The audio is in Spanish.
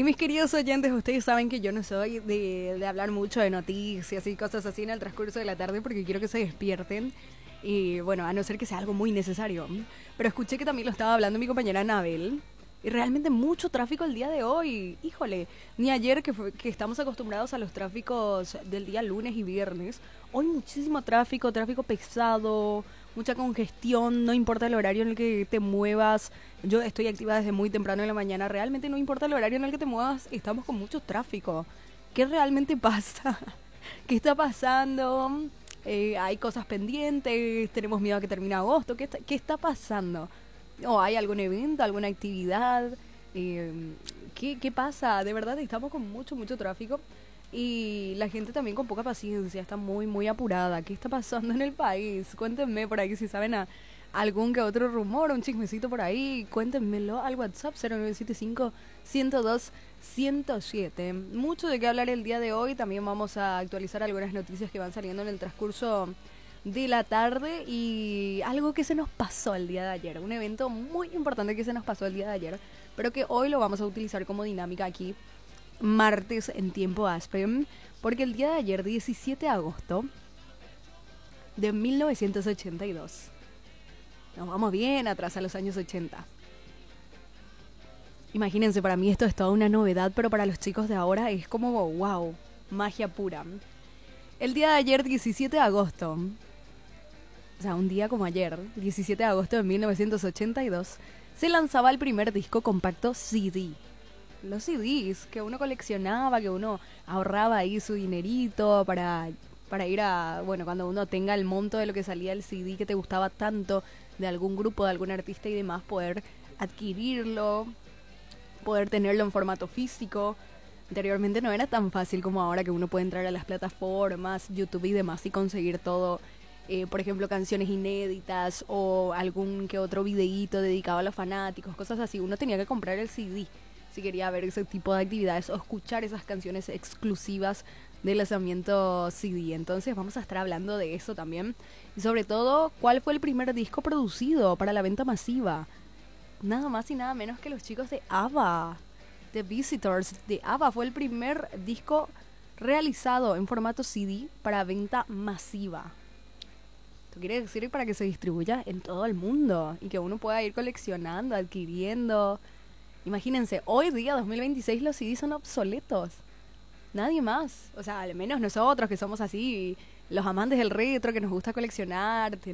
mis queridos oyentes, ustedes saben que yo no soy de hablar mucho de noticias y cosas así en el transcurso de la tarde porque quiero que se despierten. Y bueno, a no ser que sea algo muy necesario. Pero escuché que también lo estaba hablando mi compañera Anabel. Y realmente mucho tráfico el día de hoy. Híjole, ni ayer que estamos acostumbrados a los tráficos del día lunes y viernes. Hoy muchísimo tráfico, tráfico pesado, mucha congestión, no importa el horario en el que te muevas. Yo estoy activa desde muy temprano en la mañana. Realmente no importa el horario en el que te muevas, estamos con mucho tráfico. ¿Qué realmente pasa? ¿Qué está pasando? Hay cosas pendientes, tenemos miedo a que termine agosto. ¿Qué está pasando? ¿O hay algún evento, alguna actividad? Eh, ¿qué pasa? De verdad estamos con mucho, mucho tráfico y la gente también con poca paciencia, está muy, muy apurada. ¿Qué está pasando en el país? Cuéntenme por ahí si saben algún que otro rumor, un chismecito por ahí. Cuéntenmelo al WhatsApp 0975-102-107. Mucho de qué hablar el día de hoy. También vamos a actualizar algunas noticias que van saliendo en el transcurso de la tarde y algo que se nos pasó el día de ayer, un evento muy importante que se nos pasó el día de ayer, pero que hoy lo vamos a utilizar como dinámica aquí, martes en tiempo Aspen, porque el día de ayer, 17 de agosto de 1982, nos vamos bien atrás a los años 80. Imagínense, para mí esto es toda una novedad, pero para los chicos de ahora es como wow, magia pura. El día de ayer, 17 de agosto, o sea, un día como ayer, 17 de agosto de 1982, se lanzaba el primer disco compacto CD. Los CDs que uno coleccionaba, que uno ahorraba ahí su dinerito para ir a, bueno, cuando uno tenga el monto de lo que salía el CD que te gustaba tanto, de algún grupo, de algún artista y demás, poder adquirirlo, poder tenerlo en formato físico. Anteriormente no era tan fácil como ahora que uno puede entrar a las plataformas, YouTube y demás y conseguir todo. Por ejemplo, canciones inéditas o algún que otro videíto dedicado a los fanáticos, cosas así. Uno tenía que comprar el CD si quería ver ese tipo de actividades o escuchar esas canciones exclusivas del lanzamiento CD. Entonces vamos a estar hablando de eso también. Y sobre todo, ¿cuál fue el primer disco producido para la venta masiva? Nada más y nada menos que los chicos de ABBA. The Visitors de ABBA fue el primer disco realizado en formato CD para venta masiva. Esto quiere decir para que se distribuya en todo el mundo y que uno pueda ir coleccionando, adquiriendo. Imagínense, hoy día 2026 los CDs son obsoletos. Nadie más. O sea, al menos nosotros que somos así, los amantes del retro, que nos gusta coleccionar,